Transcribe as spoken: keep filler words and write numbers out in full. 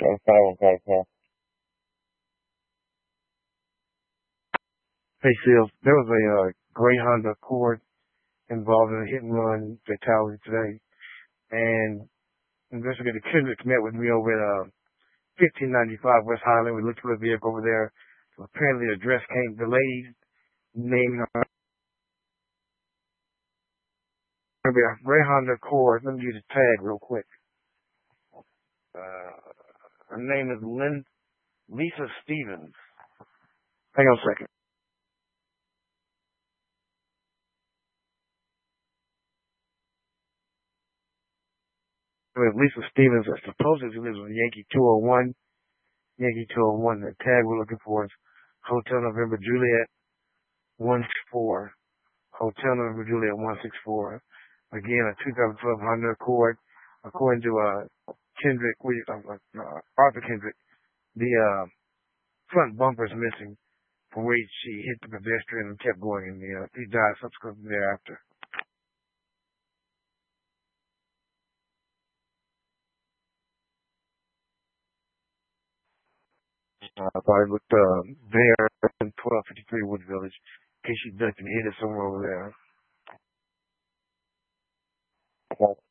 I'm fine, I'm fine. Hey, Seals, there was a uh, gray Honda Accord involved in a hit and run fatality today, and investigator Kendrick met with me over at uh, fifteen ninety-five West Highland. We looked for the vehicle over there. So apparently the address came delayed, naming her a gray Honda Accord. Let me use a tag real quick. Uh, her name is Lynn, Lisa Stevens. Hang on a second. With Lisa Stevens, I suppose she lives with Yankee two oh one. Yankee two oh one. The tag we're looking for is Hotel November Juliet one six four. Hotel November Juliet one six four. Again, a two thousand twelve Honda Accord. According to uh, Kendrick, we, uh, uh, Arthur Kendrick, the uh, front bumper is missing from where she hit the pedestrian and kept going, and uh, he died subsequently thereafter. Uh, I thought it looked uh, there in twelve fifty-three Wood Village, in case she ducked and hit it somewhere over there.